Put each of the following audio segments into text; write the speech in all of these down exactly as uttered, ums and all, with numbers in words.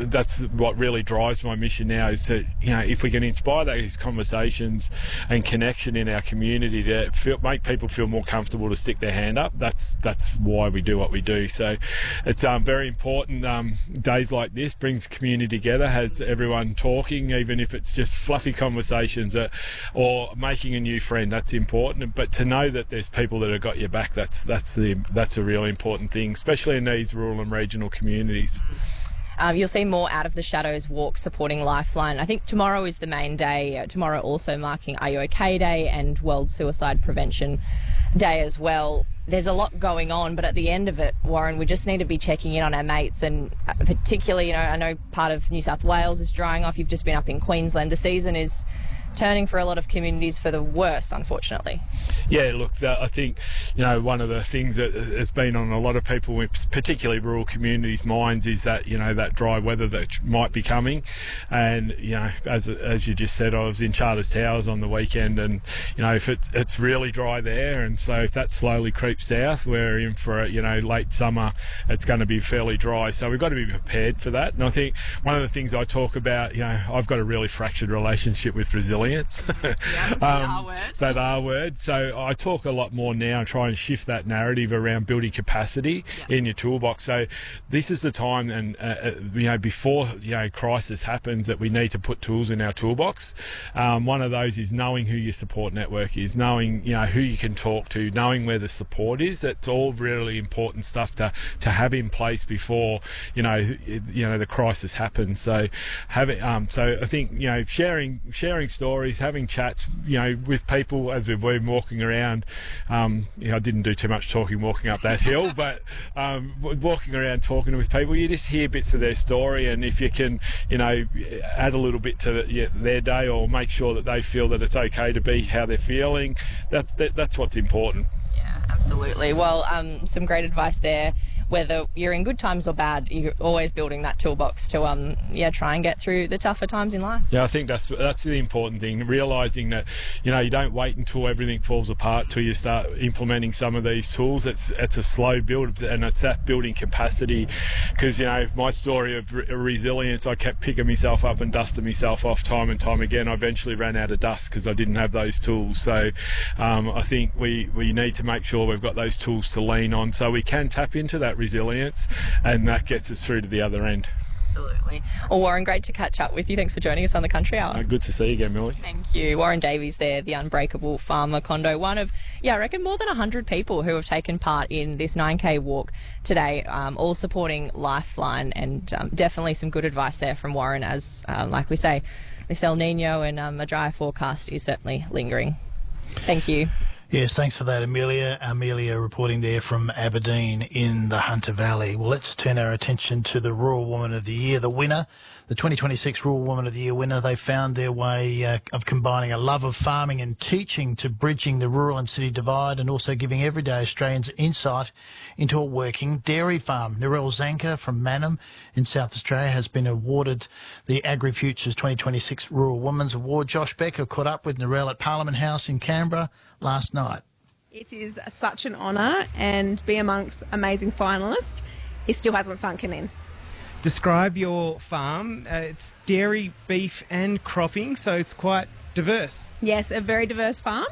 that's what really drives my mission now, is to, you know, if we can inspire those conversations and connection in our community to feel, make people feel more comfortable to stick their hand up, that's that's why we do what we do. So it's um, very important. Um, days like this brings community together, has everyone talking, even if it's just fluffy conversations uh, or making a new friend. That's important. But to know that there's people that have got your back, that's that's the that's a really important thing, especially in these rural and regional communities. Um, you'll see more Out of the Shadows walks supporting Lifeline. I think tomorrow is the main day. Uh, tomorrow also marking Are You OK Day and World Suicide Prevention Day as well. There's a lot going on, but at the end of it, Warren, we just need to be checking in on our mates, and particularly, you know, I know part of New South Wales is drying off. You've just been up in Queensland. The season is turning for a lot of communities for the worse, unfortunately. Yeah, look, that, I think, you know, one of the things that has been on a lot of people, particularly rural communities' minds, is that, you know, that dry weather that might be coming. And, you know, as as you just said, I was in Charters Towers on the weekend, and, you know, if it's, it's really dry there, and so if that slowly creeps south, we're in for, you know, late summer, it's going to be fairly dry. So we've got to be prepared for that. And I think one of the things I talk about, you know, I've got a really fractured relationship with resilience. Yeah, that um, R word. That R word. So I talk a lot more now and try and shift that narrative around building capacity yeah. in your toolbox. So this is the time, and uh, you know, before, you know, crisis happens, that we need to put tools in our toolbox. Um, one of those is knowing who your support network is, knowing, you know, who you can talk to, knowing where the support is. That's all really important stuff to to have in place before, you know, you know, the crisis happens. So having um, so I think, you know, sharing sharing stories. Stories, having chats, you know, with people as we've been walking around. Um, you know, I didn't do too much talking walking up that hill, but um, walking around talking with people, you just hear bits of their story, and if you can, you know, add a little bit to the, yeah, their day, or make sure that they feel that it's okay to be how they're feeling, that's that, that's what's important. Yeah, absolutely. Well, um, some great advice there. Whether you're in good times or bad, you're always building that toolbox to um yeah try and get through the tougher times in life. Yeah, I think that's that's the important thing, realising that, you know, you don't wait until everything falls apart till you start implementing some of these tools. It's it's a slow build, and it's that building capacity, because, you know, my story of re- resilience, I kept picking myself up and dusting myself off time and time again. I eventually ran out of dust because I didn't have those tools. So um, I think we, we need to make sure we've got those tools to lean on so we can tap into that resilience, and that gets us through to the other end. Absolutely. Well, Warren, great to catch up with you. Thanks for joining us on the Country Hour. Uh, good to see you again, Millie. Thank you. Warren Davies there, the Unbreakable Farmer Condo, one of, yeah, I reckon more than one hundred people who have taken part in this nine K walk today, um, all supporting Lifeline, and um, definitely some good advice there from Warren, as, uh, like we say, this El Nino and um, a dry forecast is certainly lingering. Thank you. Yes, thanks for that, Amelia. Amelia reporting there from Aberdeen in the Hunter Valley. Well, let's turn our attention to the Rural Woman of the Year, the winner, the twenty twenty-six Rural Woman of the Year winner. They found their way uh, of combining a love of farming and teaching to bridging the rural and city divide, and also giving everyday Australians insight into a working dairy farm. Narelle Zanker from Mannum in South Australia has been awarded the AgriFutures twenty twenty-six Rural Women's Award. Josh Becker caught up with Narelle at Parliament House in Canberra last night. It is such an honour, and be amongst amazing finalists, it still hasn't sunken in. Describe your farm. Uh, it's dairy, beef and cropping, so it's quite diverse. Yes, a very diverse farm.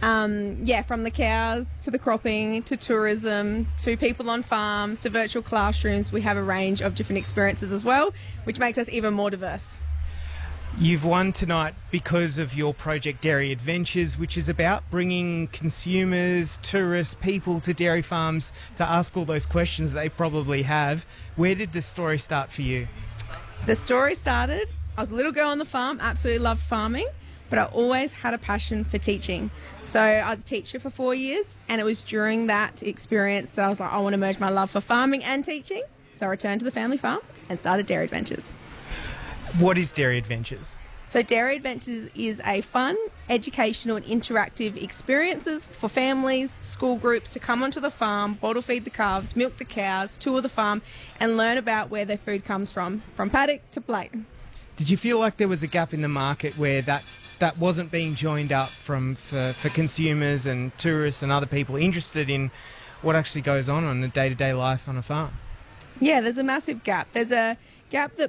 Um, yeah, from the cows to the cropping to tourism to people on farms to virtual classrooms. We have a range of different experiences as well, which makes us even more diverse. You've won tonight because of your project Dairy Adventures, which is about bringing consumers, tourists, people to dairy farms to ask all those questions that they probably have. Where did the story start for you? The story started, I was a little girl on the farm, absolutely loved farming, but I always had a passion for teaching. So I was a teacher for four years, and it was during that experience that I was like, I want to merge my love for farming and teaching. So I returned to the family farm and started Dairy Adventures. What is Dairy Adventures? So Dairy Adventures is a fun, educational and interactive experiences for families, school groups to come onto the farm, bottle feed the calves, milk the cows, tour the farm and learn about where their food comes from, from paddock to plate. Did you feel like there was a gap in the market where that, that wasn't being joined up from for, for consumers and tourists and other people interested in what actually goes on on a day-to-day life on a farm? Yeah, there's a massive gap. There's a gap that